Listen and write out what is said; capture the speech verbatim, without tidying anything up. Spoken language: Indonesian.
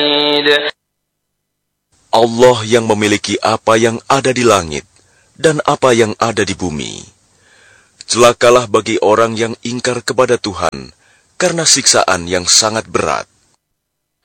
Allah yang memiliki apa yang ada di langit dan apa yang ada di bumi. Celakalah bagi orang yang ingkar kepada Tuhan karena siksaan yang sangat berat.